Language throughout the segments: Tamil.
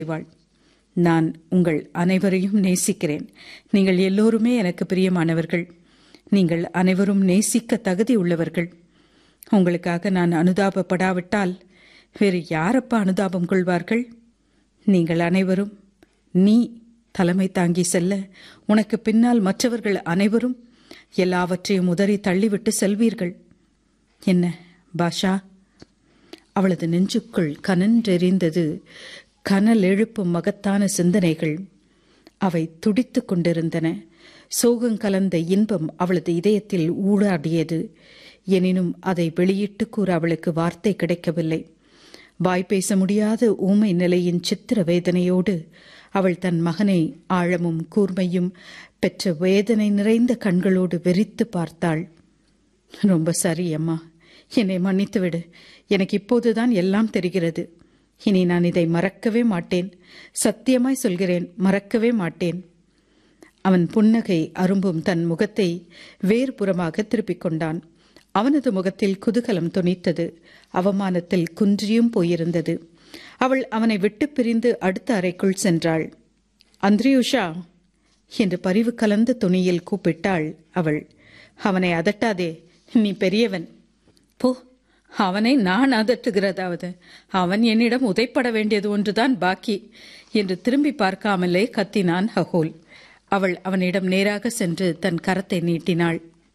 வாழ். நான் உங்கள் அனைவரையும் நேசிக்கிறேன். நீங்கள் எல்லோருமே எனக்கு பிரியமானவர்கள். நீங்கள் அனைவரும் நேசிக்க தகுதி உள்ளவர்கள். உங்களுக்காக நான் அனுதாபப்படாவிட்டால் வேறு யாரப்பா அனுதாபம் கொள்வார்கள்? நீங்கள் அனைவரும் நீ தலைமை தாங்கி செல்ல உனக்கு பின்னால் மற்றவர்கள் அனைவரும் எல்லாவற்றையும் உதறி தள்ளிவிட்டு செல்வீர்கள். என்ன பாஷா? அவளது நெஞ்சுக்குள் கனன்றெறிந்தது கனல் எழுப்பும் மகத்தான சிந்தனைகள். அவை துடித்துக் கொண்டிருந்தன. சோகங்கலந்த இன்பம் அவளது இதயத்தில் ஊடாடியது. எனினும் அதை வெளியிட்டு கூற அவளுக்கு வார்த்தை கிடைக்கவில்லை. வாய் பேச முடியாத ஊமை நிலையின் சித்திர வேதனையோடு அவள் தன் மகனை ஆழமும் கூர்மையும் பெற்ற வேதனை நிறைந்த கண்களோடு வெறித்து பார்த்தாள். ரொம்ப சரி அம்மா, என்னை மன்னித்துவிடு. எனக்கு இப்போதுதான் எல்லாம் தெரிகிறது. இனி நான் இதை மறக்கவே மாட்டேன். சத்தியமாய் சொல்கிறேன், மறக்கவே மாட்டேன். அவன் புன்னகை அரும்பும் தன் முகத்தை வேறுபுறமாக திருப்பிக் கொண்டான். அவனது முகத்தில் குதூகலம் தொனித்தது. அவமானத்தில் குன்றியும் போயிருந்தது. அவள் அவனை விட்டு பிரிந்து அடுத்த அறைக்குள் சென்றாள். அந்திரியுஷா என்று பரிவு கலந்த துணியில் கூப்பிட்டாள் அவள். அவனை அதட்டாதே, நீ பெரியவன். போ, அவனை நான் அதட்டுகிறதாவது? அவன் என்னிடம் உதைப்பட வேண்டியது ஒன்றுதான் பாக்கி என்று திரும்பி பார்க்காமலே கத்தினான் ஹகோல். அவள் அவனிடம் நேராக சென்று தன் கரத்தை நீட்டினாள்.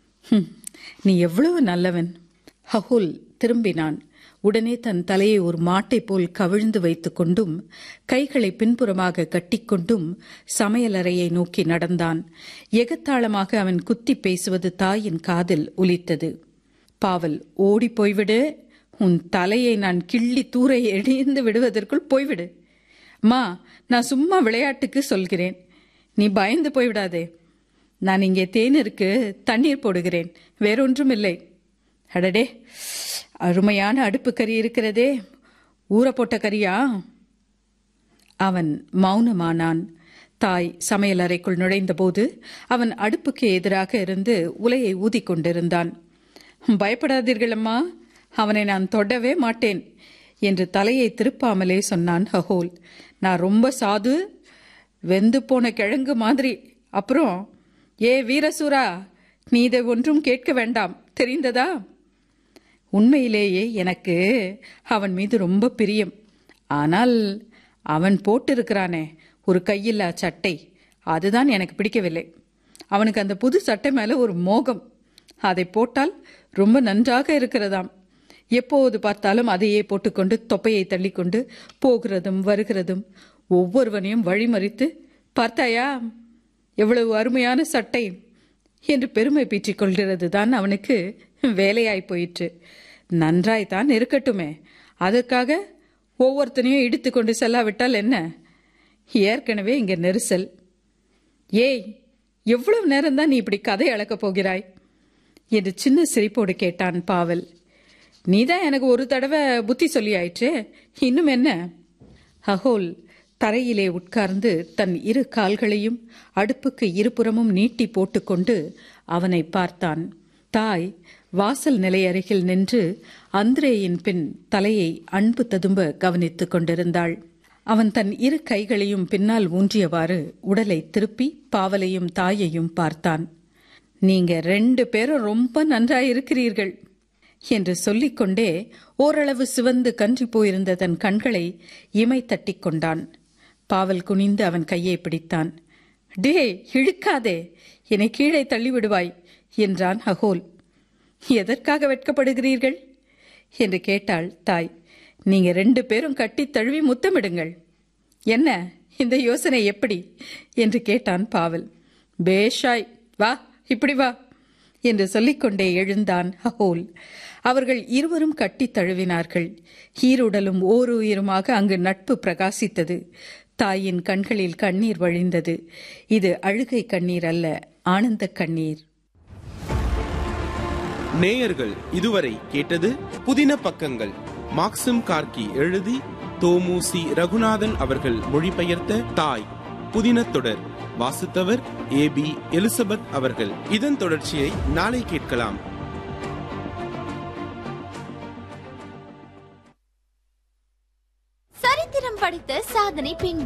நீ எவ்வளவு நல்லவன். ஹகோல் திரும்பினான். உடனே தன் தலையை ஒரு மாட்டை போல் கவிழ்ந்து வைத்துக் கொண்டும் கைகளை பின்புறமாக கட்டிக்கொண்டும் சமையலறையை நோக்கி நடந்தான். எகத்தாளமாக அவன் குத்தி பேசுவது தாயின் காதில் ஒலித்தது. பாவல், ஓடி போய்விடு. உன் தலையை நான் கிள்ளி தூர எறிந்து விடுவதற்குள் போய்விடு. மா, நான் சும்மா விளையாட்டுக்கு சொல்கிறேன். நீ பயந்து போய்விடாதே. நான் இங்கே தேநீருக்கு தண்ணீர் போடுகிறேன், வேறொன்றும் இல்லை. அடடே, அருமையான அடுப்பு கறி இருக்கிறதே. ஊற போட்ட கறியா? அவன் மௌனமானான். தாய் சமையலறைக்குள் நுழைந்தபோது அவன் அடுப்புக்கு எதிராக இருந்து உலையை ஊதிக் கொண்டிருந்தான். பயப்படாதீர்கள் அம்மா, அவனை நான் தொடவே மாட்டேன் என்று தலையை திருப்பாமலே சொன்னான் ஹகோல். நான் ரொம்ப சாது, வெந்து போன கிழங்கு மாதிரி. அப்புறம் ஏ வீரசூரா, நீ இதை ஒன்றும் கேட்க வேண்டாம், தெரிந்ததா? உண்மையிலேயே எனக்கு அவன் மீது ரொம்ப பிரியம். ஆனால் அவன் போட்டிருக்கிறானே ஒரு கையில்லா சட்டை, அதுதான் எனக்கு பிடிக்கவில்லை. அவனுக்கு அந்த புது சட்டை மேல ஒரு மோகம். அதை போட்டால் ரொம்ப நன்றாக இருக்கிறதாம். எப்போது பார்த்தாலும் அதையே போட்டுக்கொண்டு தொப்பையை தள்ளிக்கொண்டு போகிறதும் வருகிறதும், ஒவ்வொருவனையும் வழிமறித்து, பார்த்தாயா எவ்வளவு அருமையான சட்டை என்று பெருமை பீற்றிக் கொள்கிறது தான் அவனுக்கு வேலையாய் போயிற்று. நன்றாய்தான் இருக்கட்டுமே, அதற்காக ஒவ்வொருத்தனையும் இடித்து கொண்டு செல்லாவிட்டால் என்ன? ஏற்கனவே இங்க நெரிசல். ஏய், எவ்வளவு நேரம்தான் நீ இப்படி கதை அளக்கப் போகிறாய் என்று சின்ன சிரிப்போடு கேட்டான் பாவல். நீதான் எனக்கு ஒரு தடவை புத்தி சொல்லியாயிற்று, இன்னும் என்ன? ஹகோல் தரையிலே உட்கார்ந்து தன் இரு கால்களையும் அடுப்புக்கு இருபுறமும் நீட்டி போட்டுக்கொண்டு அவனை பார்த்தான். தாய் வாசல் நிலை அருகில் நின்று அந்திரேயின் பின் தலையை அன்பு ததும்ப கவனித்துக் கொண்டிருந்தாள். அவன் தன் இரு கைகளையும் பின்னால் ஊன்றியவாறு உடலை திருப்பி பாவலையும் தாயையும் பார்த்தான். நீங்க 2 பேரும் ரொம்ப நன்றாயிருக்கிறீர்கள் என்று சொல்லிக்கொண்டே ஓரளவு சிவந்து கன்றி போயிருந்த தன் கண்களை இமை தட்டிக் கொண்டான். பாவல் குனிந்து அவன் கையை பிடித்தான். டே, இழுக்காதே, என்னை கீழே தள்ளிவிடுவாய் என்றான் ஹகோல். எதற்காக வெட்கப்படுகிறீர்கள் என்று கேட்டாள் தாய். நீங்க 2 பேரும் கட்டி தழுவி முத்தமிடுங்கள். என்ன இந்த யோசனை எப்படி என்று கேட்டான் பாவல். பேஷாய், வா, இப்படி வா என்று சொல்லிக்கொண்டே எழுந்தான் ஹகோல். அவர்கள் இருவரும் கட்டி தழுவினார்கள். ஈருடலும் ஓர் உயிருமாக அங்கு நட்பு பிரகாசித்தது. தாயின் கண்களில் கண்ணீர் வழிந்தது. இது அழுகை கண்ணீர் அல்ல, ஆனந்த கண்ணீர். நேயர்கள் இதுவரை கேட்டது புதின பக்கங்கள். மாக்சிம் கார்கி எழுதி தோமுசி ரகுநாதன் அவர்கள் மொழிபெயர்த்த தாய் புதின தொடர். வாசித்தவர் AB எலிசபெத் அவர்கள். இதன் தொடர்ச்சியை நாளை கேட்கலாம். சரித்திரம் படித்த சாதனை பெண்.